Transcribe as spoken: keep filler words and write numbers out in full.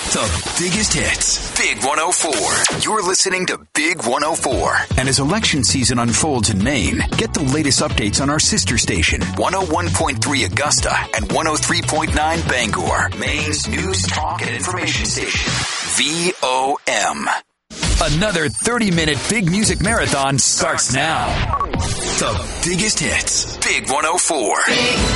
The biggest hits. Big one oh four. You're listening to Big one oh four. And as election season unfolds in Maine, get the latest updates on our sister station, one oh one point three Augusta and one oh three point nine Bangor, Maine's news, talk, and information station. V O M. Another thirty-minute big music marathon starts now. The biggest hits. Big one oh four.